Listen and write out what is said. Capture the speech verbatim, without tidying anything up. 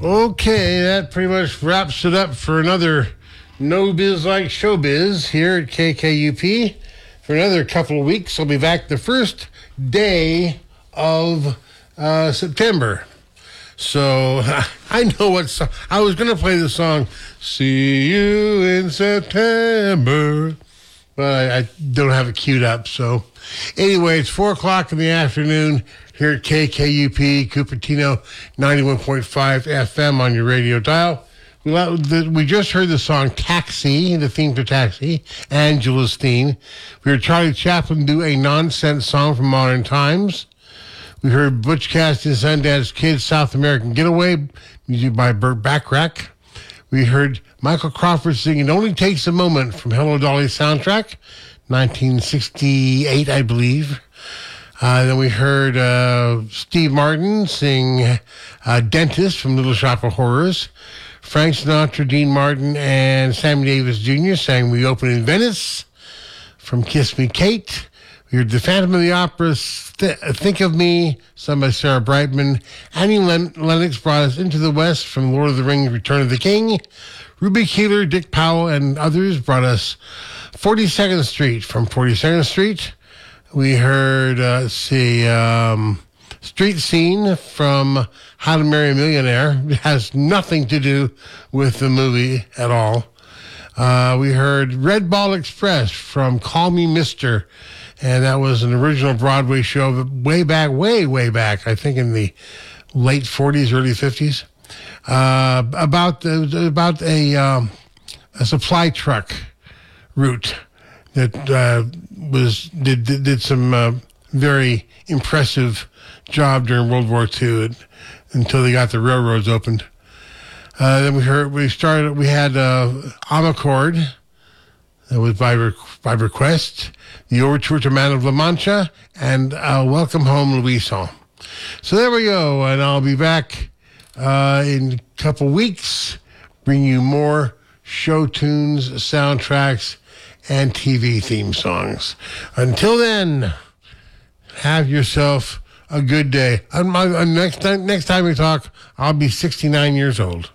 Okay, that pretty much wraps it up for another No Biz Like Showbiz here at K K U P. For another couple of weeks, I'll be back the first day of uh, September. So I know what song. I was going to play the song, See You in September, but I, I don't have it queued up. So anyway, it's four o'clock in the afternoon here at K K U P, Cupertino, ninety-one point five F M on your radio dial. We, we just heard the song Taxi, the theme to Taxi, Angela's theme. We heard Charlie Chaplin do a nonsense song from Modern Times. We heard Butch Cassidy and Sundance Kid, South American Getaway, music by Burt Bacharach. We heard Michael Crawford sing It Only Takes a Moment from Hello Dolly soundtrack, nineteen sixty-eight, I believe. Uh, then we heard uh, Steve Martin sing uh, Dentist from Little Shop of Horrors. Frank Sinatra, Dean Martin, and Sammy Davis Junior sang We Open in Venice from Kiss Me Kate. We heard The Phantom of the Opera, Th- Think of Me, sung by Sarah Brightman. Annie Len- Lennox brought us Into the West from Lord of the Rings, Return of the King. Ruby Keeler, Dick Powell, and others brought us forty-second Street from forty-second Street. We heard, uh, let's see, um, Street Scene from How to Marry a Millionaire. It has nothing to do with the movie at all. Uh, we heard Red Ball Express from Call Me Mister, and that was an original Broadway show way back, way, way back, I think in the late forties, early fifties, uh, about, the, about a, um, a supply truck route that uh, was did, did, did some uh, very impressive job during World War Two and, until they got the railroads opened. Uh, then we heard we started we had uh, Amarcord, that was by re- by request, the Overture to Man of La Mancha, and uh, Welcome Home Louison. So there we go, and I'll be back uh, in a couple weeks, bring you more show tunes, soundtracks, and T V theme songs. Until then, have yourself a good day. On my, on next time, next time we talk, I'll be sixty-nine years old.